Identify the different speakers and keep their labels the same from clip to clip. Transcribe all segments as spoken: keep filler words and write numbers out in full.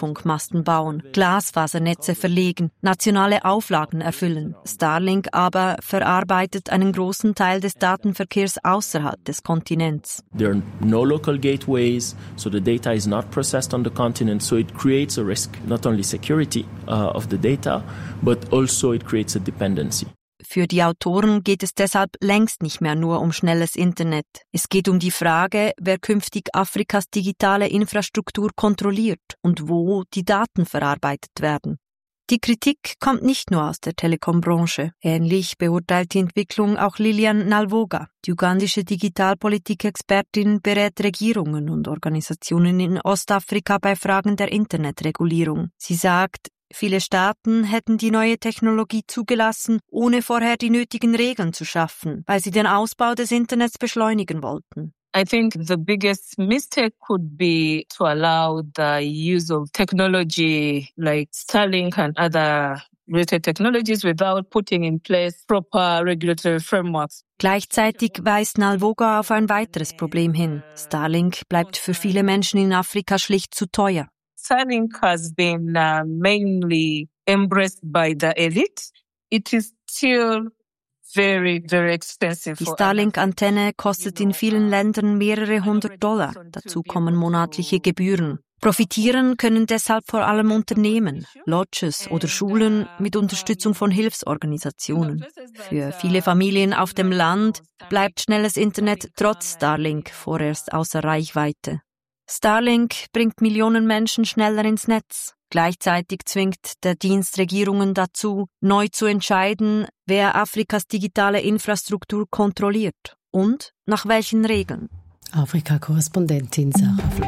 Speaker 1: Mobilfunkmasten bauen, Glasfasernetze verlegen, nationale Auflagen erfüllen. Starlink aber verarbeitet einen großen Teil des Datenverkehrs außerhalb des Kontinents.
Speaker 2: There are no local gateways, so the data is not processed on the continent, so it creates a risk, not only security uh, of the data, but also it creates a dependency.
Speaker 1: Für die Autoren geht es deshalb längst nicht mehr nur um schnelles Internet. Es geht um die Frage, wer künftig Afrikas digitale Infrastruktur kontrolliert und wo die Daten verarbeitet werden. Die Kritik kommt nicht nur aus der Telekom-Branche. Ähnlich beurteilt die Entwicklung auch Lilian Nalwoga. Die ugandische Digitalpolitik-Expertin berät Regierungen und Organisationen in Ostafrika bei Fragen der Internetregulierung. Sie sagt, viele Staaten hätten die neue Technologie zugelassen, ohne vorher die nötigen Regeln zu schaffen, weil sie den Ausbau des Internets beschleunigen wollten.
Speaker 3: I think the biggest mistake could be to allow the use of technology like Starlink and other related technologies without putting in place proper regulatory frameworks.
Speaker 1: Gleichzeitig weist Nalwoga auf ein weiteres Problem hin. Starlink bleibt für viele Menschen in Afrika schlicht zu teuer.
Speaker 3: Starlink has been uh, mainly embraced by the elite. It is still very, very expensive.
Speaker 1: Die Starlink-Antenne kostet in vielen Ländern mehrere hundert Dollar. Dazu kommen monatliche Gebühren. Profitieren können deshalb vor allem Unternehmen, Lodges oder Schulen mit Unterstützung von Hilfsorganisationen. Für viele Familien auf dem Land bleibt schnelles Internet trotz Starlink vorerst außer Reichweite. Starlink bringt Millionen Menschen schneller ins Netz. Gleichzeitig zwingt der Dienst Regierungen dazu, neu zu entscheiden, wer Afrikas digitale Infrastruktur kontrolliert und nach welchen Regeln.
Speaker 4: Afrika-Korrespondentin Sarah Flug.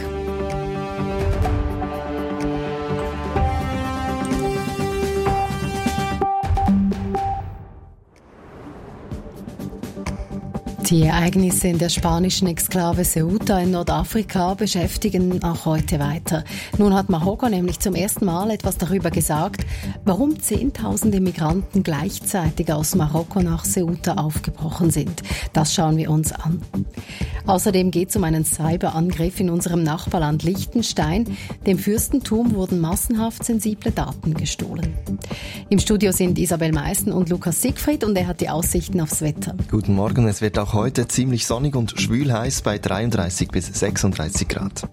Speaker 4: Die Ereignisse in der spanischen Exklave Ceuta in Nordafrika beschäftigen auch heute weiter. Nun hat Marokko nämlich zum ersten Mal etwas darüber gesagt, warum Zehntausende Migranten gleichzeitig aus Marokko nach Ceuta aufgebrochen sind. Das schauen wir uns an. Außerdem geht es um einen Cyberangriff in unserem Nachbarland Liechtenstein. Dem Fürstentum wurden massenhaft sensible Daten gestohlen. Im Studio sind Isabel Meissen und Lukas Siegfried und er hat die Aussichten aufs Wetter.
Speaker 5: Guten Morgen, es wird auch heute ziemlich sonnig und schwül heiß bei dreiunddreißig bis sechsunddreißig Grad.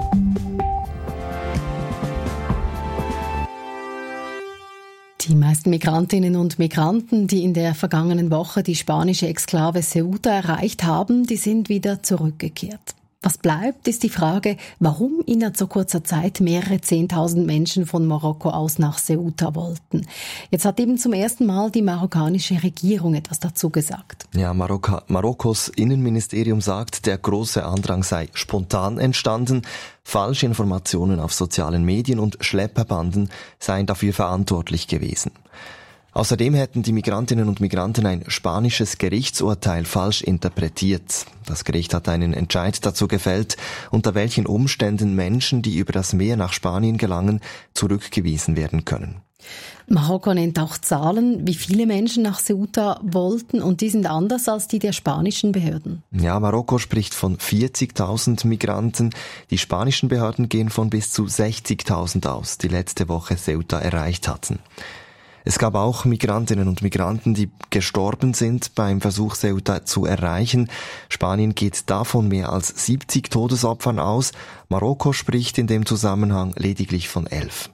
Speaker 4: Die meisten Migrantinnen und Migranten, die in der vergangenen Woche die spanische Exklave Ceuta erreicht haben, die sind wieder zurückgekehrt. Was bleibt, ist die Frage, warum innerhalb so kurzer Zeit mehrere Zehntausend Menschen von Marokko aus nach Ceuta wollten. Jetzt hat eben zum ersten Mal die marokkanische Regierung etwas dazu gesagt.
Speaker 5: Ja, Marokka, Marokkos Innenministerium sagt, der große Andrang sei spontan entstanden. Falsche Informationen auf sozialen Medien und Schlepperbanden seien dafür verantwortlich gewesen. Außerdem hätten die Migrantinnen und Migranten ein spanisches Gerichtsurteil falsch interpretiert. Das Gericht hat einen Entscheid dazu gefällt, unter welchen Umständen Menschen, die über das Meer nach Spanien gelangen, zurückgewiesen werden können.
Speaker 4: Marokko nennt auch Zahlen, wie viele Menschen nach Ceuta wollten, und die sind anders als die der spanischen Behörden.
Speaker 5: Ja, Marokko spricht von vierzigtausend Migranten. Die spanischen Behörden gehen von bis zu sechzigtausend aus, die letzte Woche Ceuta erreicht hatten. Es gab auch Migrantinnen und Migranten, die gestorben sind beim Versuch, Ceuta zu erreichen. Spanien geht davon mehr als siebzig Todesopfern aus. Marokko spricht in dem Zusammenhang lediglich von elf.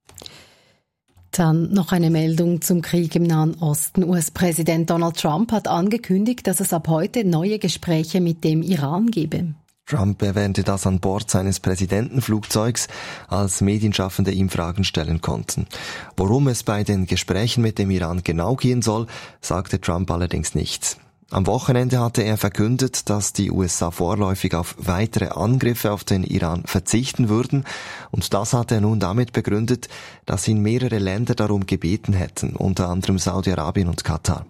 Speaker 4: Dann noch eine Meldung zum Krieg im Nahen Osten. U S-Präsident Donald Trump hat angekündigt, dass es ab heute neue Gespräche mit dem Iran gebe.
Speaker 5: Trump erwähnte das an Bord seines Präsidentenflugzeugs, als Medienschaffende ihm Fragen stellen konnten. Worum es bei den Gesprächen mit dem Iran genau gehen soll, sagte Trump allerdings nicht. Am Wochenende hatte er verkündet, dass die U S A vorläufig auf weitere Angriffe auf den Iran verzichten würden, und das hat er nun damit begründet, dass ihn mehrere Länder darum gebeten hätten, unter anderem Saudi-Arabien und Katar.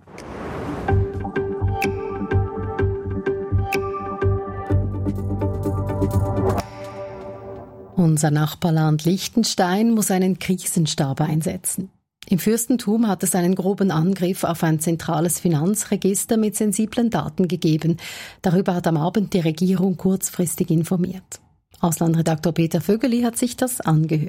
Speaker 4: Unser Nachbarland Liechtenstein muss einen Krisenstab einsetzen. Im Fürstentum hat es einen groben Angriff auf ein zentrales Finanzregister mit sensiblen Daten gegeben. Darüber hat am Abend die Regierung kurzfristig informiert. Auslandredaktor Peter Vögeli hat sich das angehört.